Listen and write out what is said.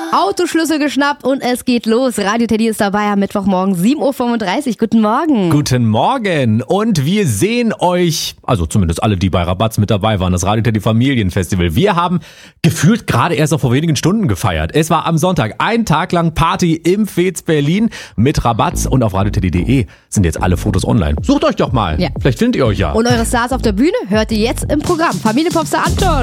Autoschlüssel geschnappt und es geht los. Radio Teddy ist dabei am Mittwochmorgen 7.35 Uhr. Guten Morgen. Guten Morgen und wir sehen euch, also zumindest alle, die bei Rabatz mit dabei waren, das Radio Teddy Familienfestival. Wir haben gefühlt gerade erst vor wenigen Stunden gefeiert. Es war am Sonntag ein Tag lang Party im Fez Berlin mit Rabatz und auf radioteddy.de sind jetzt alle Fotos online. Sucht euch doch mal, Ja. Vielleicht findet ihr euch ja. Und eure Stars auf der Bühne hört ihr jetzt im Programm. Familienpopstar Anton.